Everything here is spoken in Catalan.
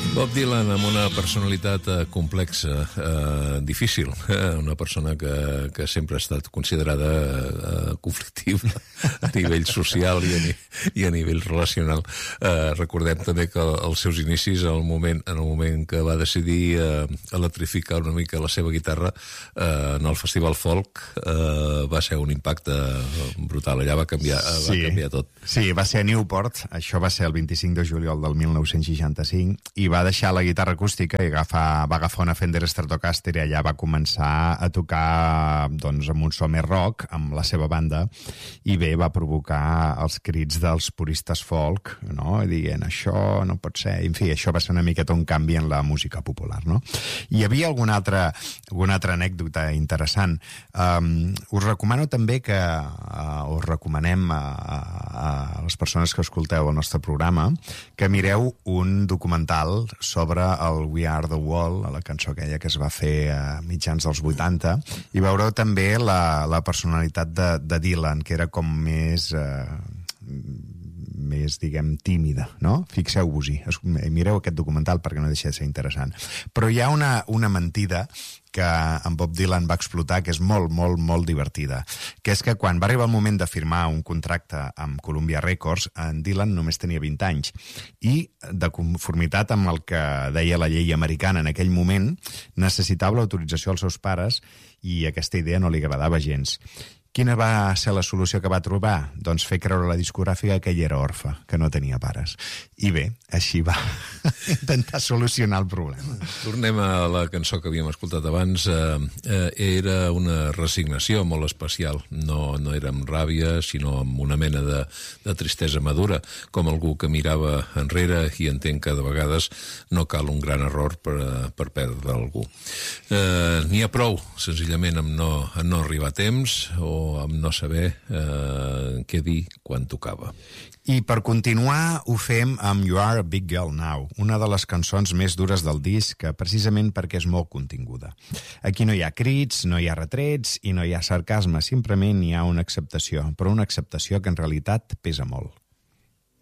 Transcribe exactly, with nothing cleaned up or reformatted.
Bob Dylan amb una personalitat eh, complexa, eh, difícil, eh, una persona que, que sempre ha estat considerada eh, conflictiva a nivell social i a, ni, i a nivell relacional. Eh, recordem també que els seus inicis, el moment, en el moment que va decidir eh, electrificar una mica la seva guitarra eh, en el Festival Folk, eh, va ser un impacte brutal. Allà va canviar, eh, va sí. canviar tot. Sí, va ser a Newport, això va ser el vint-i-cinc de juliol del mil nou-cents seixanta-cinc, i va deixar la guitarra acústica i agafar, va agafar una Fender Stratocaster i allà va començar a tocar doncs, amb un so més rock, amb la seva banda, i bé, va provocar els crits dels puristes folk, no? Dient, això no pot ser. En fi, això va ser una miqueta un canvi en la música popular, no? Hi havia alguna altra, alguna altra anècdota interessant. Um, us recomano també que, uh, us recomanem a, a, a les persones que escolteu el nostre programa, que mireu un documental sobre el We Are The Wall, la cançó aquella que es va fer a mitjans dels vuitanta, i veureu també la, la personalitat de, de Dylan, que era com més... Eh, més, diguem, tímida, no? Fixeu-vos-hi. Mireu aquest documental perquè no deixa de ser interessant. Però hi ha una, una mentida que en Bob Dylan va explotar, que és molt, molt, molt divertida, que és que quan va arribar el moment de firmar un contracte amb Columbia Records, en Dylan només tenia vint anys, i de conformitat amb el que deia la llei americana en aquell moment, necessitava l'autorització als seus pares i aquesta idea no li agradava gens. Quina va ser la solució que va trobar? Doncs fer creure a la discogràfica que ell era orfe, que no tenia pares. I bé, així va intentar solucionar el problema. Tornem a la cançó que havíem escoltat abans. Eh, eh, era una resignació molt especial. No, no era amb ràbia, sinó amb una mena de, de tristesa madura, com algú que mirava enrere i entén que de vegades no cal un gran error per, per perdre algú. Eh, N'hi ha prou, senzillament, amb no, amb no arribar a temps o amb no saber eh, què dir quan tocava. I per continuar ho fem amb You Are a Big Girl Now, una de les cançons més dures del disc, precisament perquè és molt continguda. Aquí no hi ha crits, no hi ha retrets i no hi ha sarcasme, simplement hi ha una acceptació, però una acceptació que en realitat pesa molt.